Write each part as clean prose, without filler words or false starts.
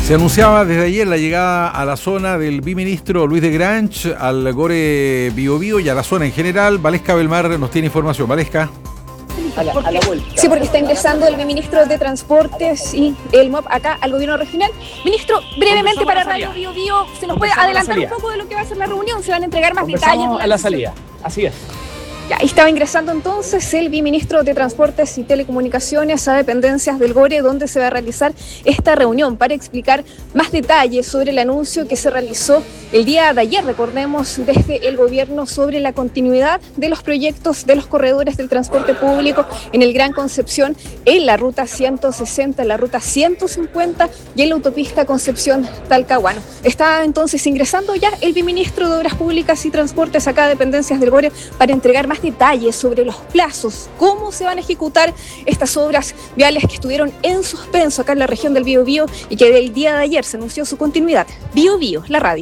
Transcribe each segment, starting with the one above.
Se anunciaba desde ayer la llegada a la zona del biministro Luis de Granch, al Gore Biobío y a la zona en general. Valesca Belmar nos tiene información. Valesca. A la vuelta. Sí, porque está ingresando el ministro de Transportes y el MOP acá al gobierno regional. Ministro, brevemente para Radio Biobío, ¿se nos puede adelantar un poco de lo que va a ser la reunión? ¿Se van a entregar más detalles? A la salida, así es. Ya, estaba ingresando entonces el biministro de Transportes y Telecomunicaciones a dependencias del GORE, donde se va a realizar esta reunión para explicar más detalles sobre el anuncio que se realizó el día de ayer, recordemos, desde el gobierno sobre la continuidad de los proyectos de los corredores del transporte público en el Gran Concepción, en la ruta 160, en la ruta 150 y en la autopista Concepción-Talcahuano. Está entonces ingresando ya el biministro de Obras Públicas y Transportes acá a dependencias del GORE para entregar más detalles sobre los plazos, cómo se van a ejecutar estas obras viales que estuvieron en suspenso acá en la región del Biobío y que el día de ayer se anunció su continuidad. Biobío, la radio.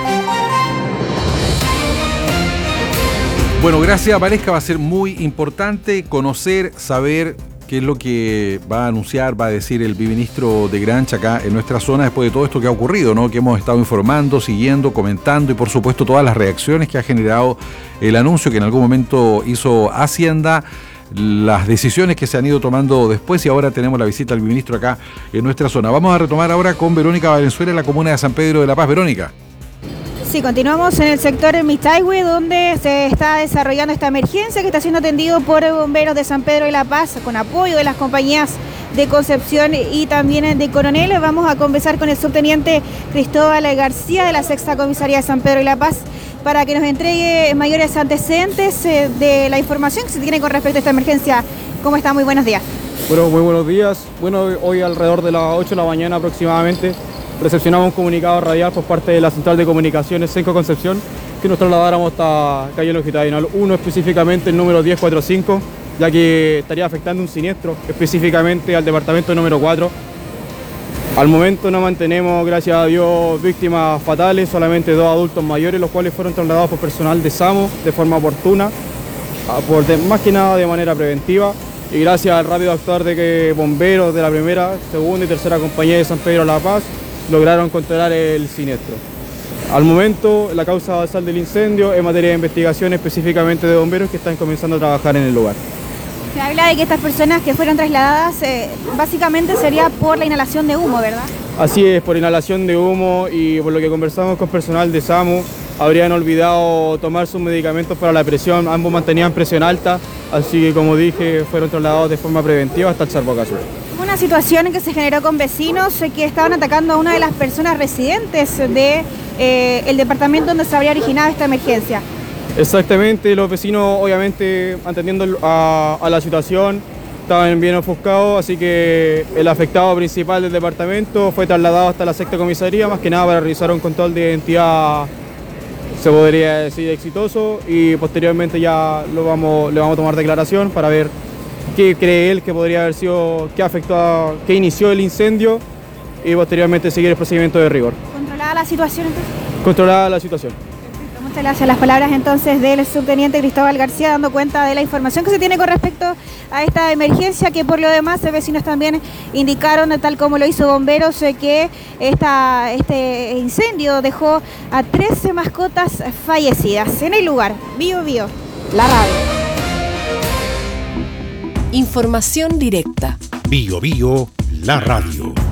Bueno, gracias Valesca. Va a ser muy importante conocer, saber qué es lo que va a anunciar, va a decir el biministro de Granch acá en nuestra zona después de todo esto que ha ocurrido, ¿no? Que hemos estado informando, siguiendo, comentando y por supuesto todas las reacciones que ha generado el anuncio que en algún momento hizo Hacienda, las decisiones que se han ido tomando después y ahora tenemos la visita del ministro acá en nuestra zona. Vamos a retomar ahora con Verónica Valenzuela en la comuna de San Pedro de la Paz. Verónica. Sí, continuamos en el sector Mixtaihue, donde se está desarrollando esta emergencia que está siendo atendido por bomberos de San Pedro de la Paz con apoyo de las compañías de Concepción y también de Coronel. Vamos a conversar con el subteniente Cristóbal García de la Sexta Comisaría de San Pedro de la Paz para que nos entregue mayores antecedentes de la información que se tiene con respecto a esta emergencia. ¿Cómo está? Muy buenos días. Bueno, muy buenos días. Bueno, hoy alrededor de las 8 de la mañana aproximadamente recepcionamos un comunicado radial por parte de la Central de Comunicaciones Senco Concepción que nos trasladáramos hasta calle Longitudinal 1, específicamente el número 1045, ya que estaría afectando un siniestro, específicamente al departamento número 4. Al momento no mantenemos, gracias a Dios, víctimas fatales, solamente 2 adultos mayores, los cuales fueron trasladados por personal de SAMU de forma oportuna, más que nada de manera preventiva, y gracias al rápido actuar de que bomberos de la primera, segunda y tercera compañía de San Pedro de la Paz lograron controlar el siniestro. Al momento, la causa basal del incendio es materia de investigación específicamente de bomberos que están comenzando a trabajar en el lugar. Se habla de que estas personas que fueron trasladadas básicamente sería por la inhalación de humo, ¿verdad? Así es, por inhalación de humo, y por lo que conversamos con personal de SAMU, habrían olvidado tomar sus medicamentos para la presión, ambos mantenían presión alta, así que como dije, fueron trasladados de forma preventiva hasta el Sarboca Sur. Una situación que se generó con vecinos que estaban atacando a una de las personas residentes del departamento donde se habría originado esta emergencia. Exactamente, los vecinos obviamente atendiendo a la situación estaban bien ofuscados, así que el afectado principal del departamento fue trasladado hasta la Sexta Comisaría, más que nada para realizar un control de identidad, se podría decir exitoso, y posteriormente ya le vamos a tomar declaración para ver qué cree él que podría haber sido, qué inició el incendio, y posteriormente seguir el procedimiento de rigor. ¿Controlada la situación entonces? Controlada la situación. Perfecto, muchas gracias. Las palabras entonces del subteniente Cristóbal García dando cuenta de la información que se tiene con respecto a esta emergencia, que por lo demás los vecinos también indicaron, tal como lo hizo bomberos, que este incendio dejó a 13 mascotas fallecidas en el lugar. Biobío, la radio. Información directa. Biobío, la radio.